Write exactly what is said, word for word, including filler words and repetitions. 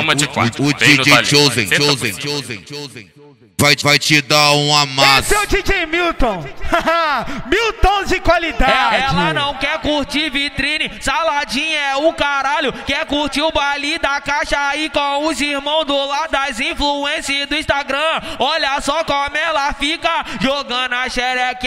cama de quatro. O D J Chosen, Chosen, Chosen, Chosen. Vai, vai te dar um amasso. Esse é o D J Milton. Milton de qualidade. É, ela não quer curtir vitrine, saladinha é o caralho. Quer curtir o baile da caixa aí com os irmãos do lado das influências do Instagram. Olha só como ela fica jogando a xerequinha